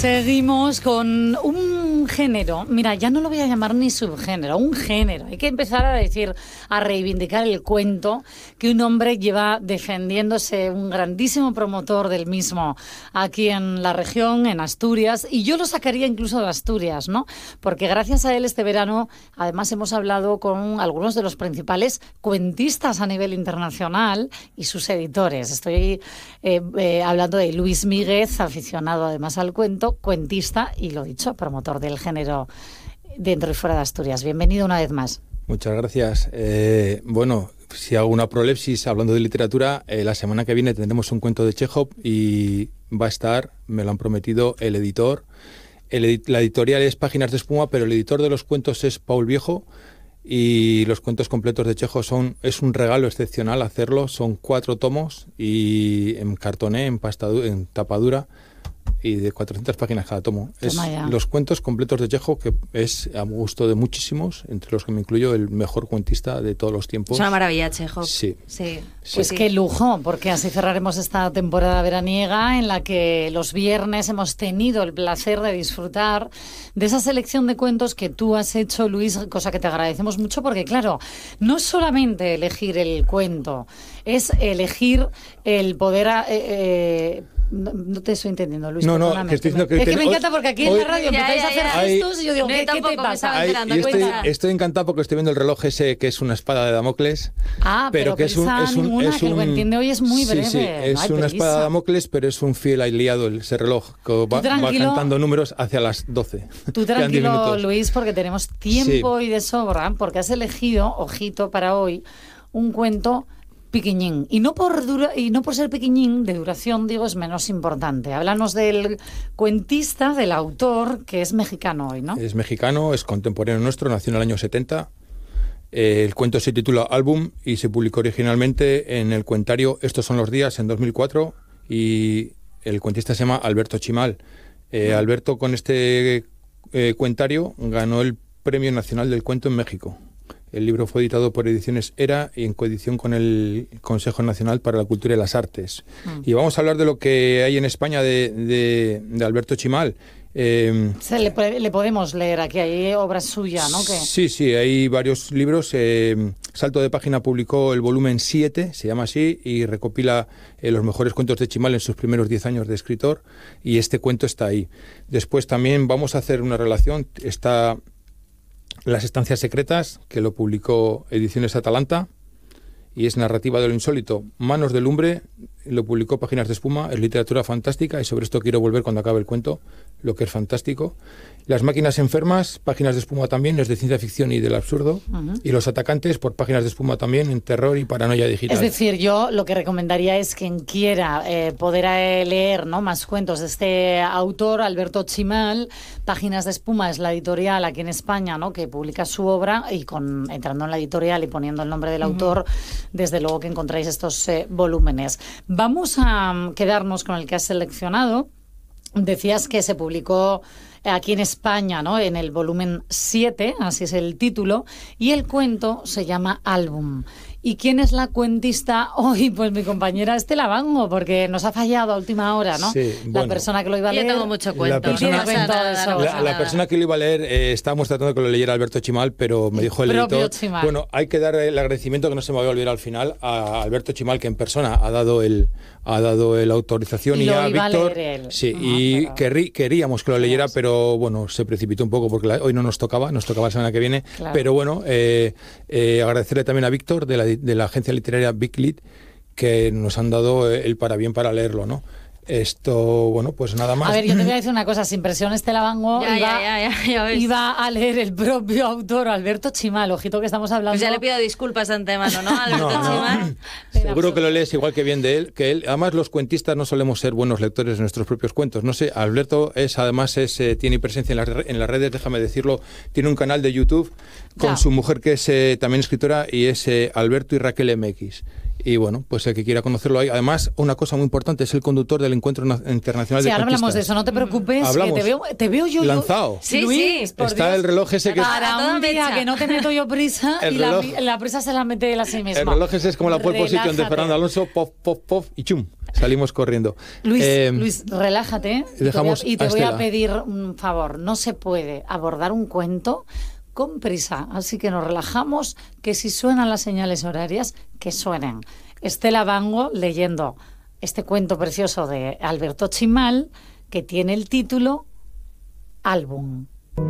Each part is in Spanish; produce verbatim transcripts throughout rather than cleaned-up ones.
Seguimos con un género, mira, ya no lo voy a llamar ni subgénero, un género. Hay que empezar a decir, a reivindicar el cuento que un hombre lleva defendiéndose, un grandísimo promotor del mismo aquí en la región, en Asturias, y yo lo sacaría incluso de Asturias, ¿no? Porque gracias a él este verano, además hemos hablado con algunos de los principales cuentistas a nivel internacional y sus editores. Estoy eh, eh, hablando de Luis Míguez, aficionado además al cuento, cuentista y, lo dicho, promotor del género dentro y fuera de Asturias. Bienvenido una vez más. Muchas gracias. Eh, bueno, si hago una prolepsis hablando de literatura, eh, la semana que viene tendremos un cuento de Chekhov y va a estar, me lo han prometido, el editor. El edi- la editorial es Páginas de Espuma, pero el editor de los cuentos es Paul Viejo y los cuentos completos de Chekhov son, es un regalo excepcional hacerlo. Son cuatro tomos y en cartoné, en, pasta, en tapadura, y de cuatrocientas páginas cada tomo. Es los cuentos completos de Chekhov, que es a gusto de muchísimos, entre los que me incluyo el mejor cuentista de todos los tiempos. Es una maravilla, Chekhov. Sí. sí. Pues sí. Qué lujo, porque así cerraremos esta temporada veraniega en la que los viernes hemos tenido el placer de disfrutar de esa selección de cuentos que tú has hecho, Luis, cosa que te agradecemos mucho, porque claro, no es solamente elegir el cuento, es elegir el poder... Eh, eh, No, no te estoy entendiendo, Luis. No, no, que estoy diciendo que... Es que ten... me encanta porque aquí hoy... en la radio ya, empezáis ya, a hacer ya. gestos y yo digo, no, ¿qué, ¿qué te pasa? Ay, y estoy, estoy encantado porque estoy viendo el reloj ese que es una espada de Damocles. Ah, pero, pero que es un... Es un, ninguna, es un que lo entiende hoy es muy breve. Sí, sí, es no una espada de Damocles, pero es un fiel aliado ese reloj que va, va cantando números hacia las doce. Tú tranquilo, Luis, porque tenemos tiempo sí. y de sobra, porque has elegido, ojito, para hoy, un cuento... pequeñín, y no por dura, y no por ser pequeñín de duración, digo, es menos importante. Háblanos del cuentista, del autor, que es mexicano hoy, ¿no? Es mexicano, es contemporáneo nuestro, nació en el año setenta. Eh, el cuento se titula Álbum y se publicó originalmente en el cuentario Estos son los días, en dos mil cuatro, y el cuentista se llama Alberto Chimal. Eh, Alberto, con este eh, cuentario, ganó el Premio Nacional del Cuento en México. El libro fue editado por Ediciones Era y en coedición con el Consejo Nacional para la Cultura y las Artes. Mm. Y vamos a hablar de lo que hay en España de, de, de Alberto Chimal. Eh, Se le, le podemos leer aquí, hay obras suyas, ¿no? ¿Qué? Sí, sí, hay varios libros. Eh, Salto de Página publicó el volumen siete, se llama así, y recopila eh, los mejores cuentos de Chimal en sus primeros diez años de escritor, y este cuento está ahí. Después también vamos a hacer una relación, está... Las estancias secretas, que lo publicó Ediciones Atalanta, y es narrativa de lo insólito. Manos de lumbre, lo publicó Páginas de Espuma, es literatura fantástica, y sobre esto quiero volver cuando acabe el cuento, lo que es fantástico. Las máquinas enfermas, Páginas de Espuma también, es de ciencia ficción y del absurdo. Uh-huh. Y Los atacantes, por Páginas de Espuma también, en terror y paranoia digital. Es decir, yo lo que recomendaría es quien quiera eh, poder eh, leer, ¿no?, más cuentos de este autor, Alberto Chimal. Páginas de Espuma es la editorial aquí en España, ¿no?, que publica su obra, y con entrando en la editorial y poniendo el nombre del uh-huh. autor, desde luego que encontráis estos eh, volúmenes. Vamos a um, quedarnos con el que has seleccionado. Decías que se publicó aquí en España, ¿no?, en el volumen siete, así es el título, y el cuento se llama Álbum. ¿Y quién es la cuentista hoy? Pues mi compañera Estela Bango, porque nos ha fallado a última hora, ¿no? Sí, la bueno, persona que lo iba a leer. Yo tengo mucho cuento. La persona, no pasa nada, no la, la persona que lo iba a leer, eh, estábamos tratando de que lo leyera Alberto Chimal, pero me el dijo el editor... Chimal. Bueno, hay que dar el agradecimiento, que no se me va a olvidar al final, a Alberto Chimal, que en persona ha dado el ha dado la autorización, y, y lo a iba Víctor... A leer él. Sí, no, y pero... querrí, queríamos que lo leyera, pero bueno, se precipitó un poco porque la, hoy no nos tocaba, nos tocaba la semana que viene. Claro. Pero bueno, eh, eh, agradecerle también a Víctor, de la, de la agencia literaria Big Lit, que nos han dado el parabién para leerlo, ¿no? Esto, bueno, pues nada más. A ver, yo te voy a decir una cosa, sin presión, Estela Bango ya, iba, ya, ya, ya, ya iba a leer el propio autor, Alberto Chimal, ojito que estamos hablando... Pues ya le pido disculpas de antemano, ¿no, Alberto no, Chimal? No. Seguro que lo lees igual que bien de él, que él. Además, los cuentistas no solemos ser buenos lectores de nuestros propios cuentos. No sé, Alberto es, además, es, eh, tiene presencia en las, en las redes, déjame decirlo, tiene un canal de YouTube con ya. su mujer, que es eh, también escritora, y es eh, Alberto y Raquel M X. Y bueno, pues el que quiera conocerlo ahí. Además, una cosa muy importante, es el conductor del Encuentro Internacional sí, de Cuentistas. Sí, ahora hablamos de eso, no te preocupes, que te veo, te veo yo... Lanzado. Sí, Luis, sí. Por Está Dios, el reloj ese que... Para un día que no te meto yo prisa y la, la prisa se la mete él a sí mismo. El reloj ese es como la pole position de Fernando Alonso, pop, pop, pop y chum. salimos corriendo. Luis, Eh, Luis, relájate. dejamos y te a voy a, Estela. pedir un favor. No se puede abordar un cuento con prisa, así que nos relajamos, que si suenan las señales horarias, que suenen. Estela Bango leyendo este cuento precioso de Alberto Chimal, que tiene el título Álbum.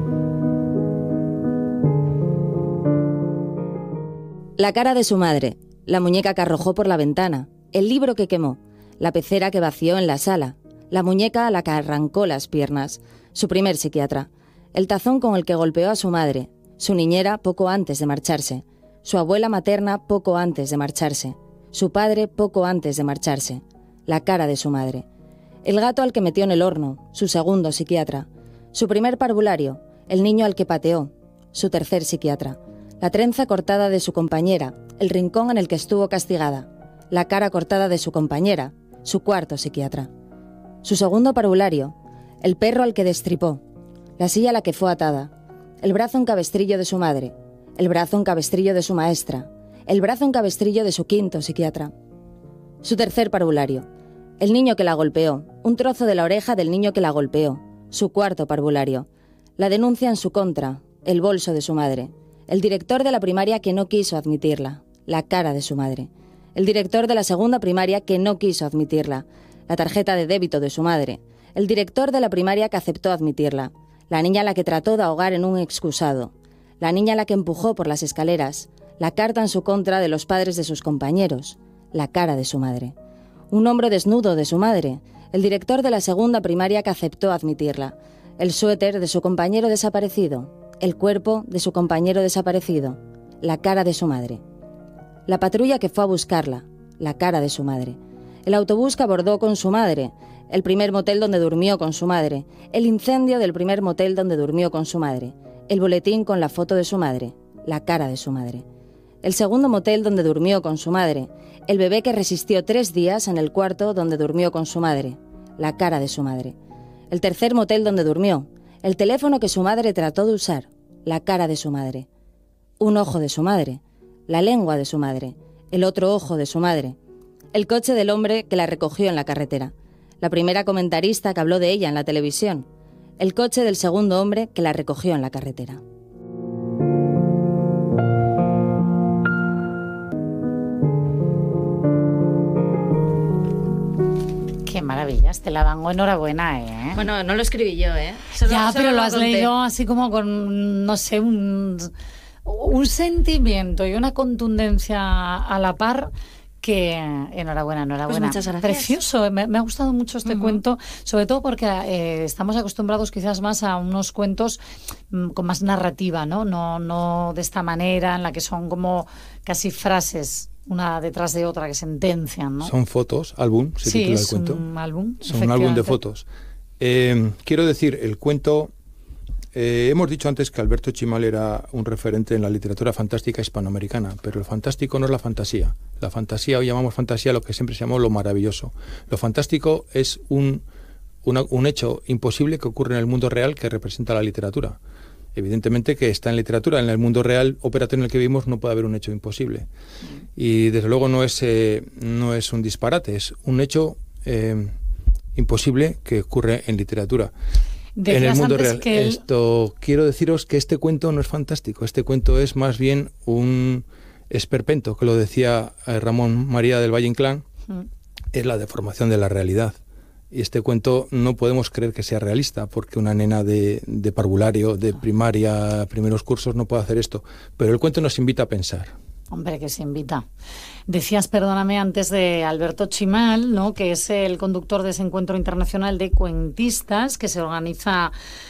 La cara de su madre, la muñeca que arrojó por la ventana, el libro que quemó, la pecera que vació en la sala, la muñeca a la que arrancó las piernas, su primer psiquiatra, el tazón con el que golpeó a su madre, su niñera poco antes de marcharse, su abuela materna poco antes de marcharse, su padre poco antes de marcharse, la cara de su madre, el gato al que metió en el horno, su segundo psiquiatra, su primer parvulario, el niño al que pateó, su tercer psiquiatra, la trenza cortada de su compañera, el rincón en el que estuvo castigada, la cara cortada de su compañera, su cuarto psiquiatra, su segundo parvulario, el perro al que destripó, la silla a la que fue atada, el brazo en cabestrillo de su madre, el brazo en cabestrillo de su maestra, el brazo en cabestrillo de su quinto psiquiatra, su tercer parvulario, el niño que la golpeó, un trozo de la oreja del niño que la golpeó, su cuarto parvulario, la denuncia en su contra, el bolso de su madre, el director de la primaria que no quiso admitirla, la cara de su madre, el director de la segunda primaria que no quiso admitirla, la tarjeta de débito de su madre, el director de la primaria que aceptó admitirla, la niña a la que trató de ahogar en un excusado, la niña a la que empujó por las escaleras, la carta en su contra de los padres de sus compañeros, la cara de su madre, un hombro desnudo de su madre, el director de la segunda primaria que aceptó admitirla, el suéter de su compañero desaparecido, el cuerpo de su compañero desaparecido, la cara de su madre, la patrulla que fue a buscarla, la cara de su madre, el autobús que abordó con su madre, el primer motel donde durmió con su madre, el incendio del primer motel donde durmió con su madre, el boletín con la foto de su madre, la cara de su madre, el segundo motel donde durmió con su madre, el bebé que resistió tres días en el cuarto donde durmió con su madre, la cara de su madre, el tercer motel donde durmió, el teléfono que su madre trató de usar, la cara de su madre, un ojo de su madre, la lengua de su madre, el otro ojo de su madre, el coche del hombre que la recogió en la carretera, la primera comentarista que habló de ella en la televisión, el coche del segundo hombre que la recogió en la carretera. Qué maravilla, Estela Bango, enhorabuena, ¿eh? Bueno, no lo escribí yo, ¿eh? Solo- ya, solo pero lo lo has conté. leído así como con, no sé, un, un sentimiento y una contundencia a la par que enhorabuena, enhorabuena. Pues muchas gracias. Precioso, me, me ha gustado mucho este Ujú. cuento, sobre todo porque eh, estamos acostumbrados quizás más a unos cuentos mm, con más narrativa, ¿no? ¿no? No de esta manera en la que son como casi frases una detrás de otra que sentencian, ¿no? Son fotos, álbum, se sí, titula el es cuento. un álbum. Son un álbum de efectivamente. fotos. Eh, quiero decir, el cuento... eh, hemos dicho antes que Alberto Chimal era un referente en la literatura fantástica hispanoamericana, pero el fantástico no es la fantasía. La fantasía, hoy llamamos fantasía lo que siempre se llamó lo maravilloso. Lo fantástico es un, una- un hecho imposible que ocurre en el mundo real que representa la literatura. Evidentemente que está en literatura, en el mundo real operatorio en el que vivimos no puede haber un hecho imposible. Y desde luego no es, eh, no es un disparate, es un hecho eh, imposible que ocurre en literatura. Decías en el mundo antes real. que el- Esto quiero deciros que este cuento no es fantástico, este cuento es más bien un esperpento, que lo decía eh, Ramón María del Valle Inclán, Mm. es la deformación de la realidad. Y este cuento no podemos creer que sea realista, porque una nena de, de parvulario, de primaria, primeros cursos, no puede hacer esto. Pero el cuento nos invita a pensar. Hombre, que se invita. Decías, perdóname, antes de Alberto Chimal, ¿no? Que es el conductor de ese encuentro internacional de cuentistas que se organiza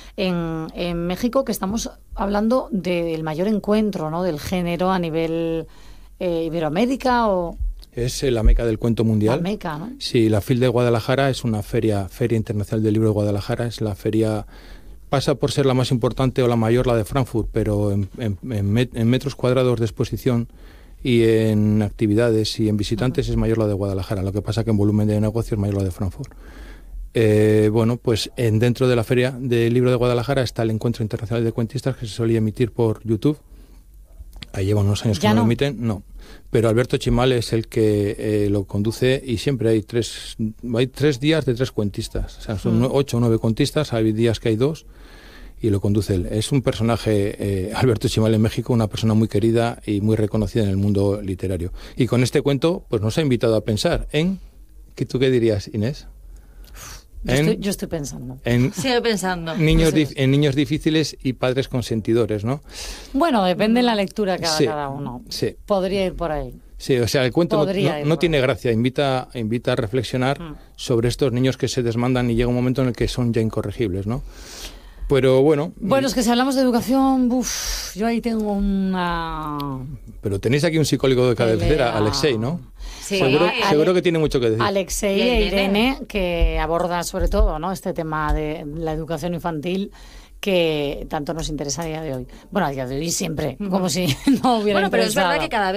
en, en México, que estamos hablando del mayor encuentro, ¿no? Del género a nivel eh, Iberoamérica o Es eh, la meca del cuento mundial. la Meca, ¿no? Sí, la FIL de Guadalajara es una feria, Feria Internacional del Libro de Guadalajara, es la feria, pasa por ser la más importante o la mayor, la de Frankfurt, pero en, en- en met- en metros cuadrados de exposición y en actividades y en visitantes es mayor la de Guadalajara. Lo que pasa que en volumen de negocio es mayor la de Frankfurt. Eh, bueno, pues en, dentro de la Feria del Libro de Guadalajara está el Encuentro Internacional de Cuentistas que se solía emitir por YouTube. Ahí llevan unos años que ¿Ya no lo no? emiten, no. pero Alberto Chimal es el que eh, lo conduce y siempre hay tres hay tres días de tres cuentistas. O sea, son mm. ocho o nueve cuentistas, hay días que hay dos y lo conduce él. Es un personaje, eh, Alberto Chimal en México, una persona muy querida y muy reconocida en el mundo literario. Y con este cuento pues nos ha invitado a pensar en... ¿Qué, ¿Tú qué dirías, Inés? Yo, en, estoy, yo estoy pensando. En Sigo pensando. Niños dif, en niños difíciles y padres consentidores, ¿no? Bueno, depende de la lectura que haga sí, cada uno. Sí. Podría ir por ahí. Sí, o sea, el cuento no, no, no tiene gracia, invita, invita a reflexionar mm. sobre estos niños que se desmandan y llega un momento en el que son ya incorregibles, ¿no? Pero bueno... Bueno, es que si hablamos de educación, uf, yo ahí tengo una... Pero tenéis aquí un psicólogo de cabecera, Alexei, ¿no? Sí. Seguro, Ale... seguro que tiene mucho que decir. Alexei e Irene, que aborda sobre todo, ¿no?, este tema de la educación infantil que tanto nos interesa a día de hoy. Bueno, a día de hoy siempre, como si no hubiera Bueno, pero interesado. es verdad que cada